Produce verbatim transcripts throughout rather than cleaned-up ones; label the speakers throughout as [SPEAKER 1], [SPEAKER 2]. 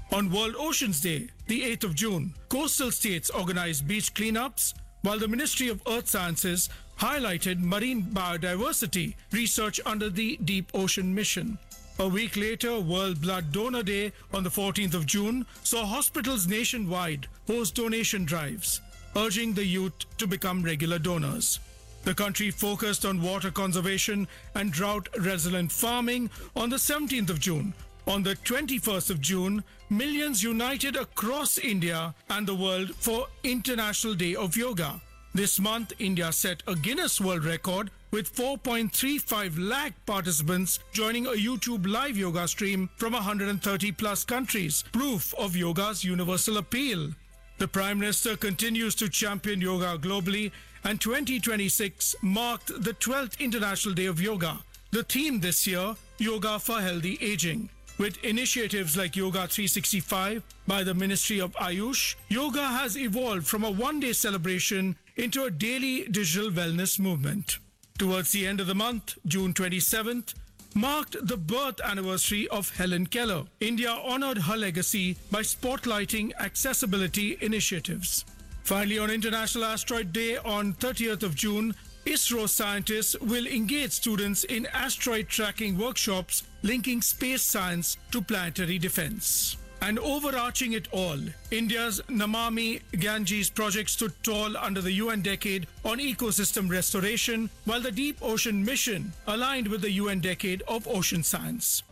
[SPEAKER 1] On World Oceans Day, the eighth of June, coastal states organized beach cleanups, while the Ministry of Earth Sciences highlighted marine biodiversity research under the Deep Ocean Mission. A week later, World Blood Donor Day on the fourteenth of June saw hospitals nationwide host donation drives, urging the youth to become regular donors. The country focused on water conservation and drought-resilient farming on the seventeenth of June. On the twenty-first of June, millions united across India and the world for International Day of Yoga. This month, India set a Guinness World Record with four point three five lakh participants joining a YouTube live yoga stream from one hundred thirty plus countries, proof of yoga's universal appeal. The Prime Minister continues to champion yoga globally, and twenty twenty-six marked the twelfth International Day of Yoga. The theme this year, Yoga for Healthy Aging. With initiatives like Yoga three sixty-five by the Ministry of Ayush, yoga has evolved from a one-day celebration into a daily digital wellness movement. Towards the end of the month, June twenty-seventh, marked the birth anniversary of Helen Keller. India honored her legacy by spotlighting accessibility initiatives. Finally, on International Asteroid Day on thirtieth of June, ISRO scientists will engage students in asteroid tracking workshops linking space science to planetary defense. And overarching it all, India's Namami Ganges project stood tall under the U N Decade on Ecosystem Restoration, while the Deep Ocean Mission aligned with the U N Decade of Ocean Science.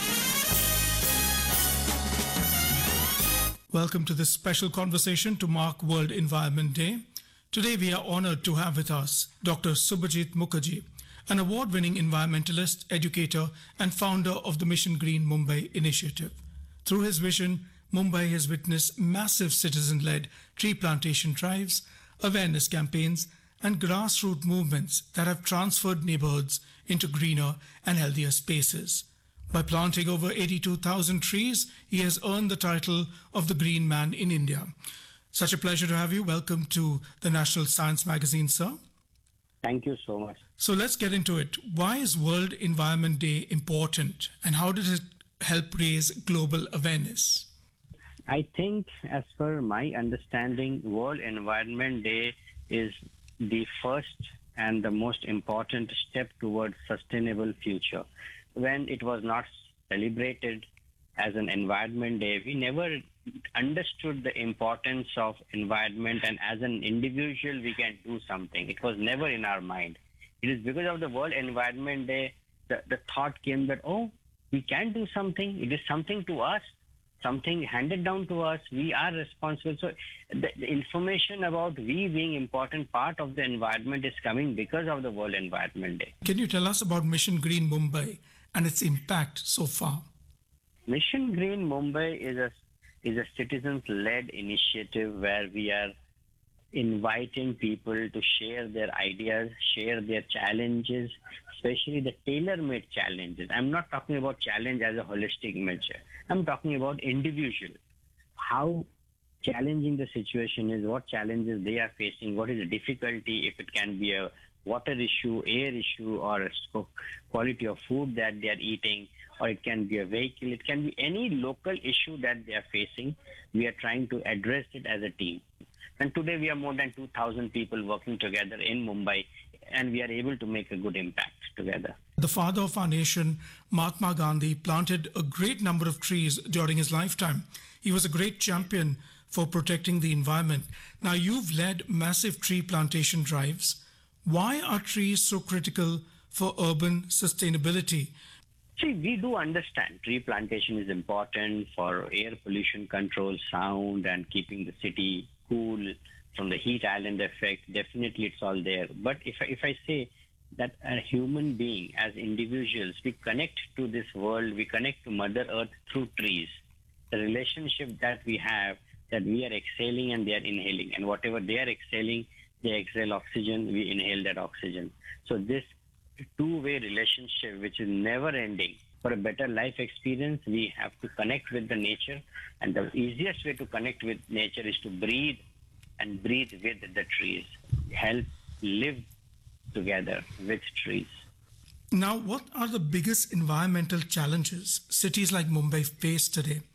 [SPEAKER 1] Welcome to this special conversation to mark World Environment Day. Today we are honored to have with us Doctor Subhajit Mukherjee, an award-winning environmentalist, educator and founder of the Mission Green Mumbai initiative. Through his vision, Mumbai has witnessed massive citizen-led tree plantation drives, awareness campaigns and grassroots movements that have transferred neighborhoods into greener and healthier spaces. By planting over eighty-two thousand trees, he has earned the title of the Green Man in India. Such a pleasure to have you. Welcome to the National Science Magazine, sir.
[SPEAKER 2] Thank you so much.
[SPEAKER 1] So let's get into it. Why is World Environment Day important, and how did it help raise global awareness?
[SPEAKER 2] I think, as per my understanding, World Environment Day is the first and the most important step towards sustainable future. When it was not celebrated as an Environment Day, we never understood the importance of environment, and as an individual we can do something. It was never in our mind. It is because of the World Environment Day the, the thought came that, oh, we can do something. It is something to us, something handed down to us. We are responsible. So the, the information about we being important part of the environment is coming because of the World Environment Day.
[SPEAKER 1] Can you tell us about Mission Green Mumbai and its impact so far?
[SPEAKER 2] Mission Green Mumbai is a is a citizens-led initiative where we are inviting people to share their ideas, share their challenges, especially the tailor-made challenges. I'm not talking about challenge as a holistic measure. I'm talking about individual. How challenging the situation is, what challenges they are facing, what is the difficulty, if it can be a water issue, air issue, or a quality of food that they are eating, or it can be a vehicle, it can be any local issue that they are facing. We are trying to address it as a team. And today we are more than two thousand people working together in Mumbai, and we are able to make a good impact together.
[SPEAKER 1] The father of our nation, Mahatma Gandhi, planted a great number of trees during his lifetime. He was a great champion for protecting the environment. Now, you've led massive tree plantation drives. Why are trees so critical for urban sustainability?
[SPEAKER 2] See, we do understand tree plantation is important for air pollution control, sound, and keeping the city cool from the heat island effect. Definitely it's all there. But if I, if I say that a human being, as individuals, we connect to this world, we connect to Mother Earth through trees. The relationship that we have, that we are exhaling and they are inhaling, and whatever they are exhaling, they exhale oxygen, we inhale that oxygen. So this two-way relationship, which is never ending. For a better life experience, we have to connect with the nature, and the easiest way to connect with nature is to breathe and breathe with the trees. Help live together with trees.
[SPEAKER 1] Now, what are the biggest environmental challenges cities like Mumbai face today?